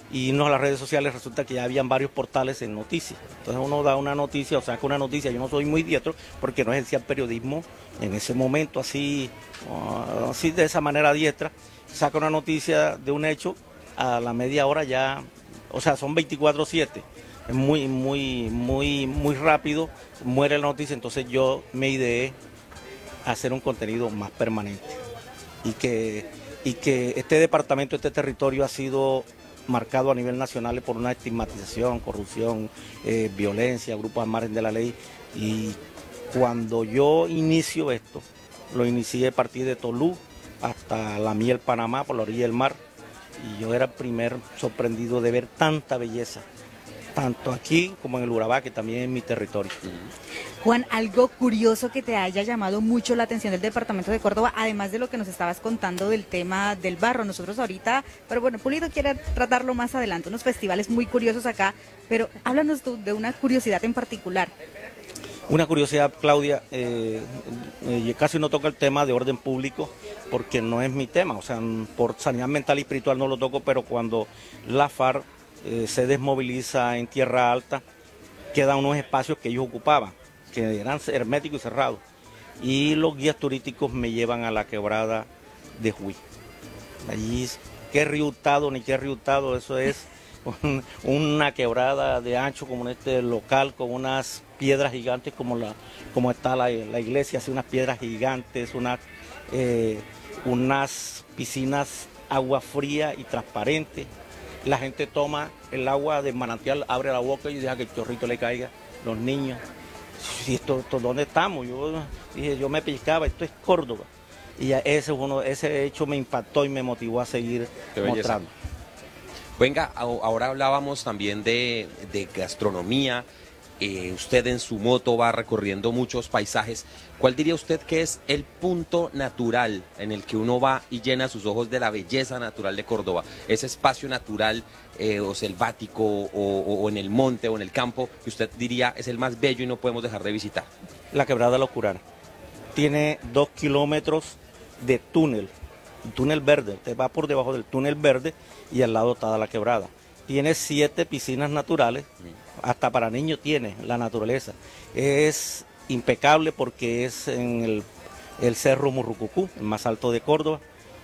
y no a las redes sociales, resulta que ya habían varios portales en noticias. Entonces uno da una noticia o saca una noticia, yo no soy muy diestro porque no ejercía el periodismo en ese momento así de esa manera diestra, saca una noticia de un hecho, a la media hora ya, o sea, son 24/7, es muy rápido, muere la noticia, entonces yo me ideé hacer un contenido más permanente y que este departamento, este territorio ha sido marcado a nivel nacional por una estigmatización, corrupción, violencia, grupos al margen de la ley, y cuando yo inicio esto, lo inicié a partir de Tolú hasta La Miel, Panamá, por la orilla del mar, y yo era el primer sorprendido de ver tanta belleza, tanto aquí como en el Urabá, que también es mi territorio. Juan, algo curioso que te haya llamado mucho la atención del departamento de Córdoba, además de lo que nos estabas contando del tema del barro. Nosotros ahorita, pero bueno, Pulido quiere tratarlo más adelante, unos festivales muy curiosos acá, pero háblanos tú de una curiosidad en particular. Una curiosidad, Claudia, casi no toca el tema de orden público porque no es mi tema, o sea, por sanidad mental y espiritual no lo toco, pero cuando la FARC se desmoviliza en Tierra Alta, quedan unos espacios que ellos ocupaban, que eran herméticos y cerrados, y los guías turísticos me llevan a la quebrada de Juí. Allí, qué río Hurtado, ni qué río Hurtado, eso es una quebrada de ancho como en este local, con unas piedras gigantes como está la iglesia, así unas piedras gigantes, unas piscinas agua fría y transparente. La gente toma el agua del manantial, abre la boca y deja que el chorrito le caiga. Los niños, ¿y esto dónde estamos? Yo dije, yo me pellizcaba, esto es Córdoba. Y ya ese hecho me impactó y me motivó a seguir mostrando. Venga, ahora hablábamos también de gastronomía. Usted en su moto va recorriendo muchos paisajes. ¿Cuál diría usted que es el punto natural en el que uno va y llena sus ojos de la belleza natural de Córdoba? Ese espacio natural o selvático o en el monte o en el campo que usted diría es el más bello y no podemos dejar de visitar. La Quebrada de la Oscurana. Tiene 2 kilómetros de túnel, un túnel verde. Usted va por debajo del túnel verde y al lado está la quebrada. Tiene 7 piscinas naturales. Hasta para niños tiene la naturaleza. Es impecable porque es en el Cerro Murrucucú, el más alto de Córdoba.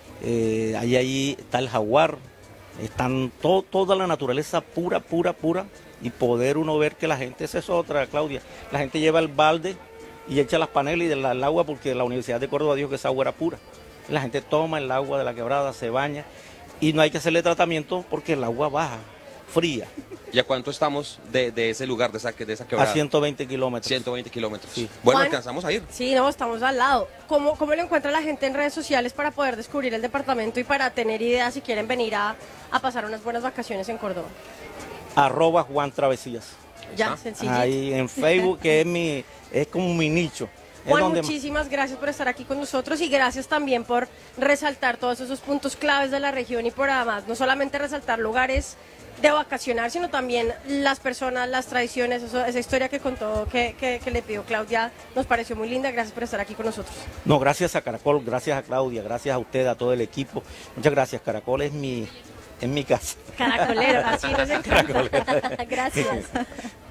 Ahí está el jaguar, están toda la naturaleza pura, y poder uno ver que la gente, esa es otra, Claudia, la gente lleva el balde y echa las panelas y el agua porque la Universidad de Córdoba dijo que esa agua era pura. La gente toma el agua de la quebrada, se baña y no hay que hacerle tratamiento porque el agua baja, fría. ¿Y a cuánto estamos de ese lugar, de esa quebrada? A 120 kilómetros. 120 kilómetros. Sí. Bueno, Juan, ¿alcanzamos a ir? Sí, no, estamos al lado. ¿Cómo lo encuentra la gente en redes sociales para poder descubrir el departamento y para tener ideas si quieren venir a pasar unas buenas vacaciones en Córdoba? @Juan Travesías. Ya, sencillo. Ahí en Facebook, que es como mi nicho. Juan, muchísimas gracias por estar aquí con nosotros y gracias también por resaltar todos esos puntos claves de la región y por además no solamente resaltar lugares de vacacionar, sino también las personas, las tradiciones, esa historia que contó, que le pidió Claudia, nos pareció muy linda. Gracias por estar aquí con nosotros. No, gracias a Caracol, gracias a Claudia, gracias a usted, a todo el equipo. Muchas gracias, Caracol es mi casa. Caracolero, así nos encanta. Gracias.